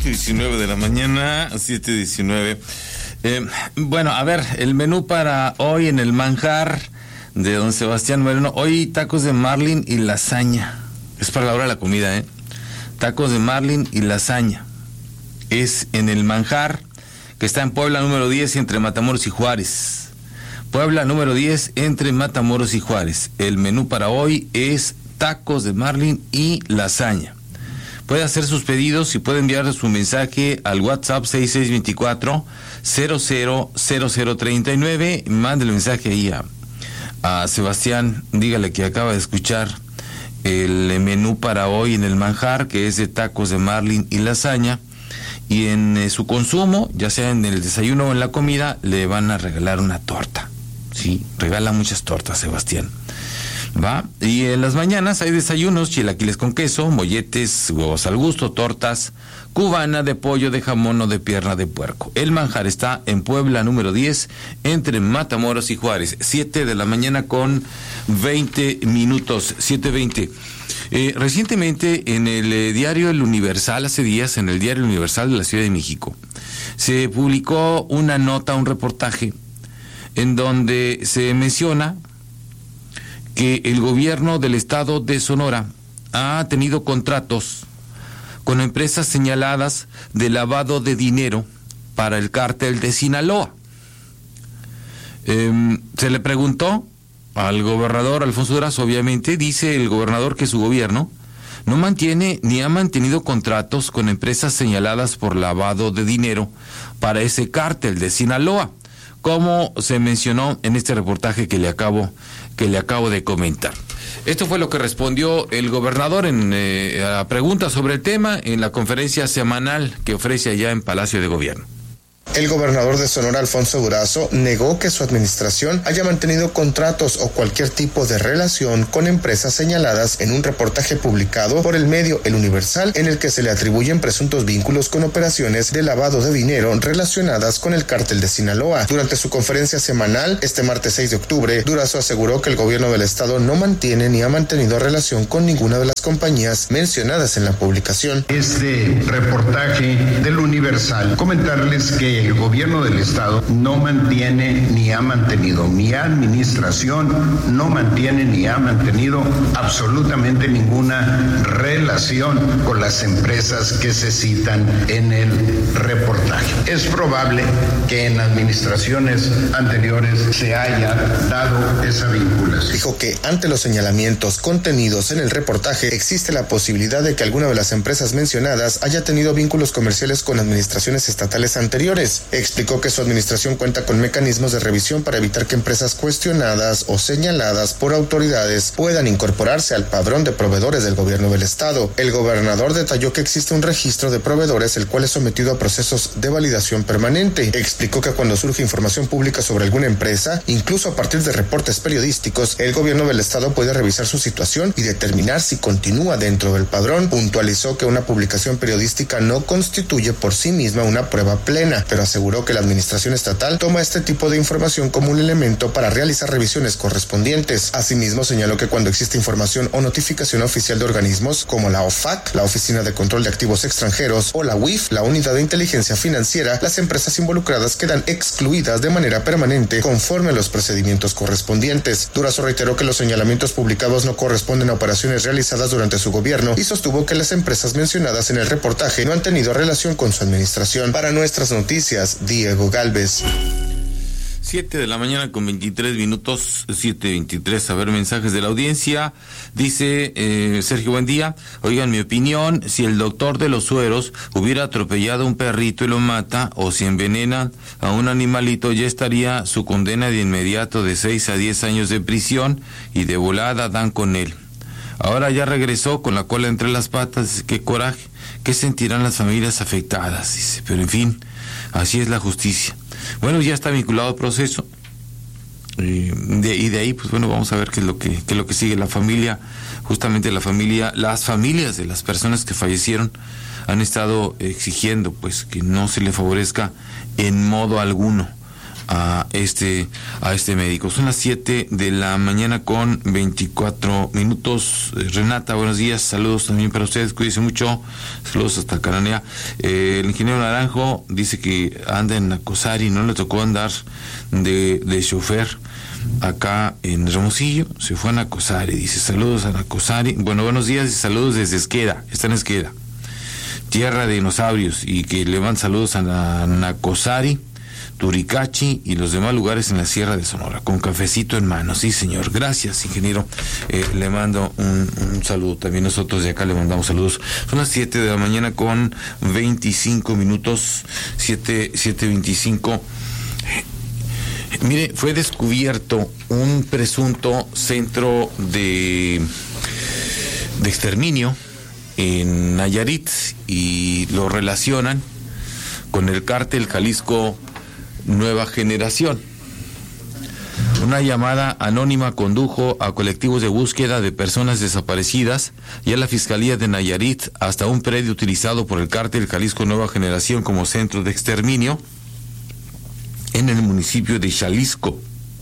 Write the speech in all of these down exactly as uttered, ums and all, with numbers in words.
siete diecinueve de la mañana, siete diecinueve. Eh, bueno, a ver, el menú para hoy en el manjar de don Sebastián Moreno. Hoy tacos de marlin y lasaña. Es para la hora de la comida, ¿eh? Tacos de marlin y lasaña. Es en el manjar, que está en Puebla número diez, entre Matamoros y Juárez. Puebla número diez, entre Matamoros y Juárez. El menú para hoy es tacos de marlin y lasaña. Puede hacer sus pedidos y puede enviar su mensaje al WhatsApp seis seis dos cuatro, cero cero cero cero tres nueve. Mande el mensaje ahí a, a Sebastián. Dígale que acaba de escuchar el menú para hoy en el manjar, que es de tacos de marlin y lasaña. Y en eh, su consumo, ya sea en el desayuno o en la comida, le van a regalar una torta. Sí, regala muchas tortas, Sebastián. ¿Va? Y en las mañanas hay desayunos: chilaquiles con queso, molletes, huevos al gusto, tortas, cubana de pollo, de jamón o de pierna de puerco. El manjar está en Puebla número diez, entre Matamoros y Juárez. siete de la mañana con veinte minutos, siete veinte. Eh, recientemente en el eh, diario El Universal, hace días, en el diario Universal de la Ciudad de México, se publicó una nota, un reportaje, en donde se menciona que el gobierno del estado de Sonora ha tenido contratos con empresas señaladas de lavado de dinero para el cártel de Sinaloa. Eh, se le preguntó al gobernador Alfonso Durazo, obviamente, dice el gobernador que su gobierno no mantiene ni ha mantenido contratos con empresas señaladas por lavado de dinero para ese cártel de Sinaloa, como se mencionó en este reportaje que le acabo que le acabo de comentar. Esto fue lo que respondió el gobernador en eh, a preguntas sobre el tema en la conferencia semanal que ofrece allá en Palacio de Gobierno. El gobernador de Sonora, Alfonso Durazo, negó que su administración haya mantenido contratos o cualquier tipo de relación con empresas señaladas en un reportaje publicado por el medio El Universal, en el que se le atribuyen presuntos vínculos con operaciones de lavado de dinero relacionadas con el cártel de Sinaloa. Durante su conferencia semanal, este martes seis de octubre, Durazo aseguró que el gobierno del estado no mantiene ni ha mantenido relación con ninguna de las compañías mencionadas en la publicación. Este reportaje del Universal, comentarles que el gobierno del estado no mantiene ni ha mantenido, mi administración no mantiene ni ha mantenido absolutamente ninguna relación con las empresas que se citan en el reportaje. Es probable que en administraciones anteriores se haya dado esa vinculación. Dijo que ante los señalamientos contenidos en el reportaje existe la posibilidad de que alguna de las empresas mencionadas haya tenido vínculos comerciales con administraciones estatales anteriores. Explicó que su administración cuenta con mecanismos de revisión para evitar que empresas cuestionadas o señaladas por autoridades puedan incorporarse al padrón de proveedores del gobierno del estado. El gobernador detalló que existe un registro de proveedores el cual es sometido a procesos de validación permanente. Explicó que cuando surge información pública sobre alguna empresa, incluso a partir de reportes periodísticos, el gobierno del estado puede revisar su situación y determinar si continúa dentro del padrón. Puntualizó que una publicación periodística no constituye por sí misma una prueba plena, pero aseguró que la administración estatal toma este tipo de información como un elemento para realizar revisiones correspondientes. Asimismo, señaló que cuando existe información o notificación oficial de organismos como la O F A C, la Oficina de Control de Activos Extranjeros, o la U I F, la Unidad de Inteligencia Financiera, las empresas involucradas quedan excluidas de manera permanente conforme a los procedimientos correspondientes. Durazo reiteró que los señalamientos publicados no corresponden a operaciones realizadas durante su gobierno y sostuvo que las empresas mencionadas en el reportaje no han tenido relación con su administración. Para nuestras noticias, Diego Galvez. siete de la mañana con veintitrés minutos, siete veintitrés. A ver, mensajes de la audiencia. Dice eh, Sergio, buen día. Oigan, mi opinión, si el doctor de los sueros hubiera atropellado a un perrito y lo mata, o si envenena a un animalito, ya estaría su condena de inmediato de seis a diez años de prisión y de volada dan con él. Ahora ya regresó con la cola entre las patas. Qué coraje. ¿Qué sentirán las familias afectadas? Dice, pero en fin, así es la justicia. Bueno, ya está vinculado al proceso. Eh, de, y de ahí, pues bueno, vamos a ver qué es lo que, qué es lo que sigue. La familia, justamente la familia, las familias de las personas que fallecieron han estado exigiendo, pues, que no se le favorezca en modo alguno a este a este médico. Son las siete de la mañana con veinticuatro minutos. Renata, buenos días, saludos también para ustedes, cuídense mucho, saludos hasta Cananea. Eh, el ingeniero Naranjo dice que anda en Nacosari, no le tocó andar de, de chofer acá en Hermosillo, se fue a Nacosari, dice saludos a Nacosari. Bueno, buenos días y saludos desde Esqueda, está en Esqueda, tierra de dinosaurios, y que le van saludos a Nacosari, Turicachi y los demás lugares en la Sierra de Sonora, con cafecito en mano. Sí, señor, gracias, ingeniero. Eh, le mando un, un saludo también, nosotros de acá le mandamos saludos. Son las siete de la mañana con veinticinco minutos, siete, siete veinticinco. Mire, fue descubierto un presunto centro de, de exterminio en Nayarit y lo relacionan con el cártel Jalisco Nueva Generación. Una llamada anónima condujo a colectivos de búsqueda de personas desaparecidas y a la Fiscalía de Nayarit hasta un predio utilizado por el cártel Jalisco Nueva Generación como centro de exterminio en el municipio de Xalisco.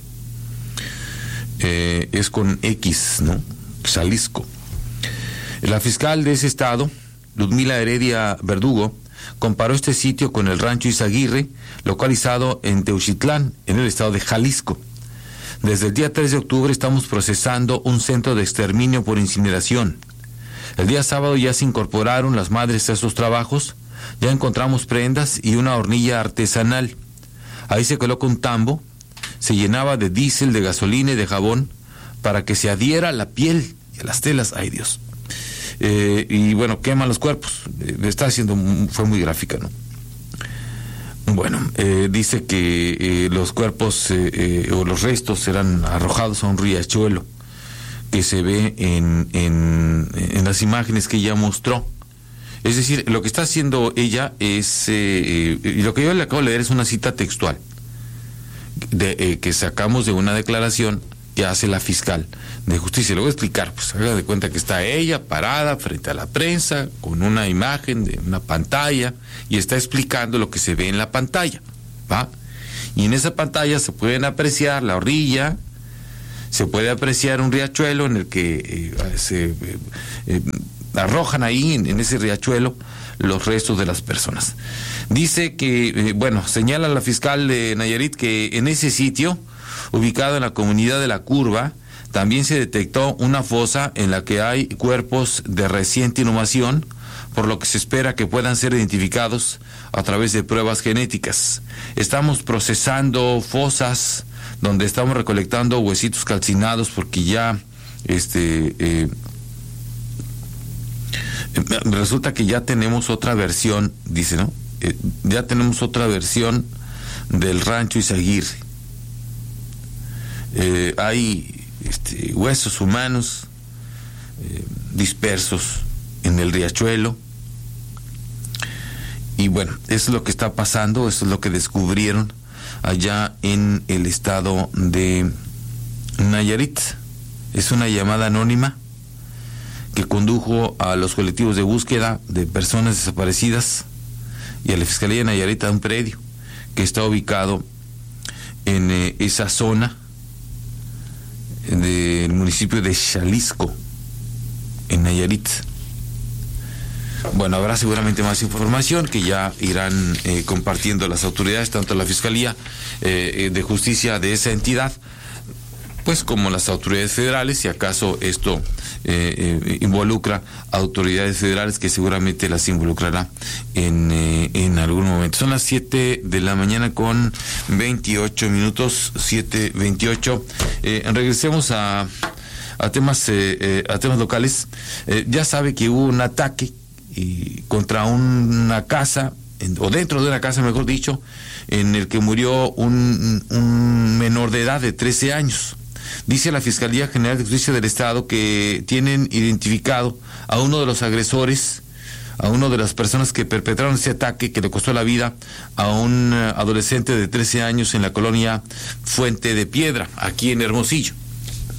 Eh, es con X, ¿no? Xalisco. La fiscal de ese estado, Ludmila Heredia Verdugo, comparó este sitio con el rancho Izaguirre, localizado en Teuchitlán, en el estado de Jalisco. Desde el día tres de octubre estamos procesando un centro de exterminio por incineración. El día sábado ya se incorporaron las madres a esos trabajos, ya encontramos prendas y una hornilla artesanal. Ahí se coloca un tambo, se llenaba de diésel, de gasolina y de jabón para que se adhiera a la piel y a las telas. ¡Ay, Dios! Eh, y bueno, queman los cuerpos. Eh, está haciendo, fue muy gráfica, ¿no? Bueno, eh, dice que eh, los cuerpos eh, eh, o los restos serán arrojados a un riachuelo que se ve en, en, en las imágenes que ella mostró. Es decir, lo que está haciendo ella es, eh, eh, y lo que yo le acabo de leer es una cita textual de, eh, que sacamos de una declaración que hace la fiscal de justicia. Le voy a explicar, pues haga de cuenta que está ella parada frente a la prensa con una imagen de una pantalla y está explicando lo que se ve en la pantalla, ¿va? Y en esa pantalla se pueden apreciar la orilla, se puede apreciar un riachuelo en el que eh, se eh, eh, arrojan ahí en, en ese riachuelo los restos de las personas. Dice que, eh, bueno, señala la fiscal de Nayarit que en ese sitio, ubicado en la comunidad de La Curva, también se detectó una fosa en la que hay cuerpos de reciente inhumación, por lo que se espera que puedan ser identificados a través de pruebas genéticas. Estamos procesando fosas donde estamos recolectando huesitos calcinados porque ya este eh, resulta que ya tenemos otra versión, dice, ¿no? Eh, ya tenemos otra versión del rancho Izaguirre. Eh, hay este, huesos humanos eh, dispersos en el riachuelo y bueno, eso es lo que está pasando, eso es lo que descubrieron allá en el estado de Nayarit. Es una llamada anónima que condujo a los colectivos de búsqueda de personas desaparecidas y a la Fiscalía de Nayarit a un predio que está ubicado en eh, esa zona del municipio de Xalisco, en Nayarit. Bueno, habrá seguramente más información que ya irán eh, compartiendo las autoridades, tanto la Fiscalía eh, de Justicia de esa entidad, pues como las autoridades federales, si acaso esto eh, eh, involucra a autoridades federales, que seguramente las involucrará en, eh, en algún momento. Son las siete de la mañana con veintiocho minutos, siete veintiocho. Eh, regresemos a, a temas eh, eh, a temas locales. Eh, ya sabe que hubo un ataque y contra una casa, en, o dentro de una casa, mejor dicho, en el que murió un, un menor de edad de trece años. Dice la Fiscalía General de Justicia del Estado que tienen identificado a uno de los agresores, a una de las personas que perpetraron ese ataque que le costó la vida a un adolescente de trece años en la colonia Fuente de Piedra, aquí en Hermosillo.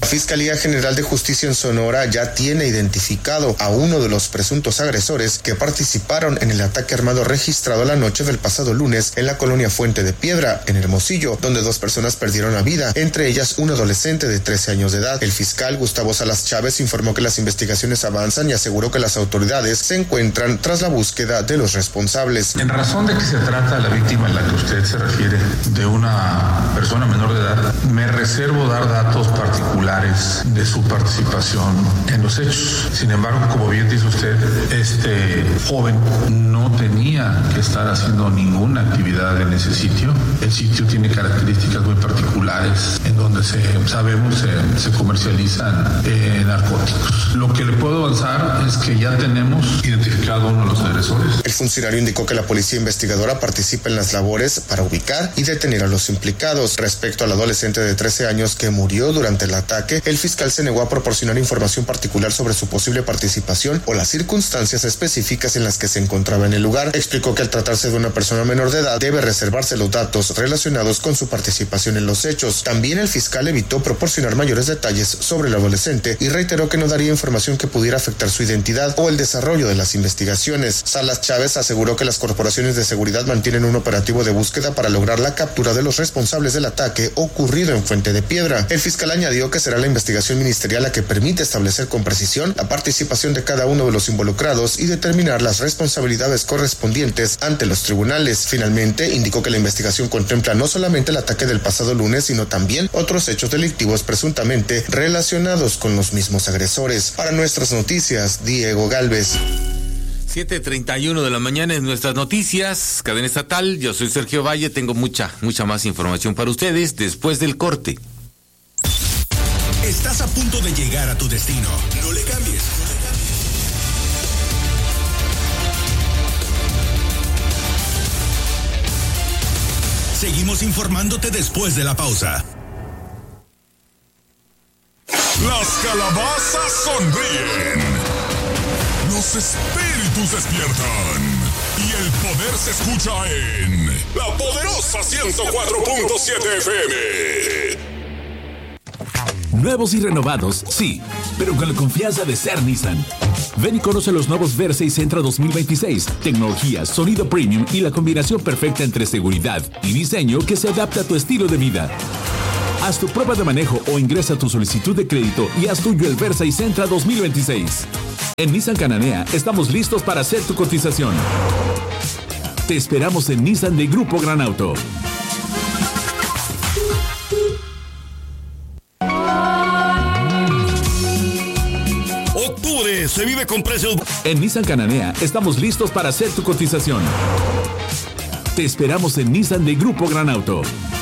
La Fiscalía General de Justicia en Sonora ya tiene identificado a uno de los presuntos agresores que participaron en el ataque armado registrado la noche del pasado lunes en la colonia Fuente de Piedra, en Hermosillo, donde dos personas perdieron la vida, entre ellas un adolescente de trece años de edad. El fiscal Gustavo Salas Chávez informó que las investigaciones avanzan y aseguró que las autoridades se encuentran tras la búsqueda de los responsables. En razón de que se trata la víctima a la que usted se refiere de una persona menor de edad, me reservo dar datos particulares de su participación en los hechos. Sin embargo, como bien dice usted, este joven no tenía que estar haciendo ninguna actividad en ese sitio. El sitio tiene características muy particulares en donde se, sabemos se, se comercializan eh, narcóticos. Lo que le puedo avanzar es que ya tenemos identificado a uno de los agresores. El funcionario indicó que la policía investigadora participa en las labores para ubicar y detener a los implicados. Respecto al adolescente de trece años que murió durante el ataque, el fiscal se negó a proporcionar información particular sobre su posible participación o las circunstancias específicas en las que se encontraba en el lugar. Explicó que al tratarse de una persona menor de edad debe reservarse los datos relacionados con su participación en los hechos. También el fiscal evitó proporcionar mayores detalles sobre el adolescente y reiteró que no daría información que pudiera afectar su identidad o el desarrollo de las investigaciones. Salas Chávez aseguró que las corporaciones de seguridad mantienen un operativo de búsqueda para lograr la captura de los responsables del ataque ocurrido en Fuente de Piedra. El fiscal añadió que será la investigación ministerial la que permite establecer con precisión la participación de cada uno de los involucrados y determinar las responsabilidades correspondientes ante los tribunales. Finalmente, indicó que la investigación contempla no solamente el ataque del pasado lunes, sino también otros hechos delictivos presuntamente relacionados con los mismos agresores. Para Nuestras Noticias, Diego Galvez. siete treinta y uno de la mañana en Nuestras Noticias, cadena estatal. Yo soy Sergio Valle, tengo mucha, mucha más información para ustedes después del corte. Estás a punto de llegar a tu destino. No le cambies. Seguimos informándote después de la pausa. Las calabazas sonríen. Los espíritus despiertan. Y el poder se escucha en La Poderosa ciento cuatro punto siete F M. Nuevos y renovados, sí, pero con la confianza de ser Nissan. Ven y conoce los nuevos Versa y Sentra dos mil veintiséis. Tecnología, sonido premium y la combinación perfecta entre seguridad y diseño que se adapta a tu estilo de vida. Haz tu prueba de manejo o ingresa tu solicitud de crédito y haz tuyo el Versa y Sentra dos mil veintiséis. En Nissan Cananea estamos listos para hacer tu cotización. Te esperamos en Nissan de Grupo Gran Auto. Octubre se vive con precios. En Nissan Cananea estamos listos para hacer tu cotización. Te esperamos en Nissan de Grupo Gran Auto.